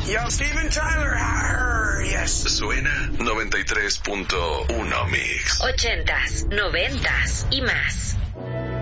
Yo, Steven Tyler. Yes. Suena 93.1 Mix. 80s, 90s y más.